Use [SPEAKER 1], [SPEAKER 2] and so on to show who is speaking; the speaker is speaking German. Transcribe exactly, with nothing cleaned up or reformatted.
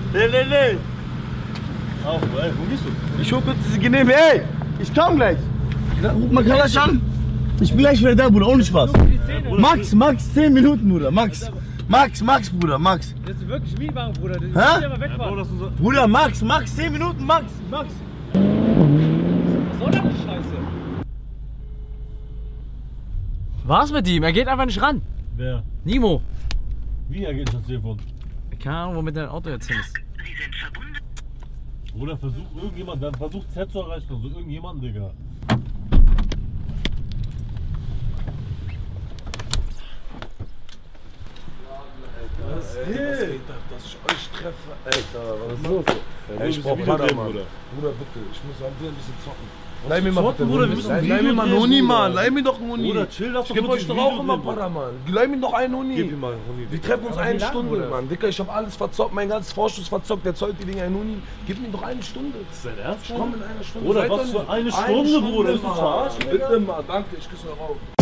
[SPEAKER 1] Nee, nee, nee. Auf, ey, wo gehst du?
[SPEAKER 2] Ich hol kurz diese Genehmigung. Ey, ich komm gleich. Ruf mal Kalasch an. Ich bin gleich wieder da, Bruder, ohne Spaß. Max, Max, zehn Minuten, Bruder, Max. Max, Max, Bruder, Max.
[SPEAKER 3] Das ist wirklich Mietwagen, Bruder. Das
[SPEAKER 2] Hä?
[SPEAKER 3] ja wegfahren.
[SPEAKER 2] Bruder, Max, Max, zehn Minuten, Max, Max.
[SPEAKER 3] Was soll das die Scheiße? Was mit ihm? Er geht einfach nicht ran.
[SPEAKER 1] Wer?
[SPEAKER 3] Nimo.
[SPEAKER 1] Wie, er geht das Telefon?
[SPEAKER 3] Keine Ahnung, womit dein Auto jetzt hin ist.
[SPEAKER 1] Bruder, versucht irgendjemand, dann versucht Z zu erreichen, also irgendjemand, Digga.
[SPEAKER 2] Was geht, was geht ab, dass ich euch treffe? Alter, was ist los?
[SPEAKER 1] Ey,
[SPEAKER 2] ich brauch
[SPEAKER 1] Video
[SPEAKER 2] Vater,
[SPEAKER 1] drehen,
[SPEAKER 2] Mann.
[SPEAKER 1] Bruder.
[SPEAKER 2] Bruder, bitte, ich muss an dir ein bisschen zocken.
[SPEAKER 1] Leih mir mal bitte,
[SPEAKER 2] Bruder,
[SPEAKER 1] wir müssen
[SPEAKER 2] Leih
[SPEAKER 1] ein
[SPEAKER 2] leih
[SPEAKER 1] Video
[SPEAKER 2] mir mal einen
[SPEAKER 1] drehen,
[SPEAKER 2] Huni,
[SPEAKER 1] Bruder.
[SPEAKER 2] Mann. Leih mir doch einen Huni.
[SPEAKER 1] Bruder, chill doch,
[SPEAKER 2] Ich geb
[SPEAKER 1] kurz
[SPEAKER 2] euch
[SPEAKER 1] ein
[SPEAKER 2] doch
[SPEAKER 1] Video
[SPEAKER 2] auch immer
[SPEAKER 1] drehen,
[SPEAKER 2] Para, Mann. Leih mir doch einen Huni.
[SPEAKER 1] Gib ihm mal einen Huni.
[SPEAKER 2] Wir treffen uns
[SPEAKER 3] Aber
[SPEAKER 2] eine
[SPEAKER 3] wie lang,
[SPEAKER 2] Stunde,
[SPEAKER 3] Bruder?
[SPEAKER 2] Mann. Dicker, ich hab alles verzockt, mein ganzes Vorschuss verzockt. Der zollt die Dinger einen Huni. Gib mir doch eine Stunde.
[SPEAKER 1] Ist dein Ernst?
[SPEAKER 2] Ich komm in einer Stunde.
[SPEAKER 1] Bruder,
[SPEAKER 2] Seid
[SPEAKER 1] was
[SPEAKER 2] doch
[SPEAKER 1] für
[SPEAKER 2] nicht-
[SPEAKER 1] eine Stunde, Bruder? Bist du
[SPEAKER 2] Mann.
[SPEAKER 1] verarscht, Digga?
[SPEAKER 2] Bitte mal, danke, ich küsse eure Augen.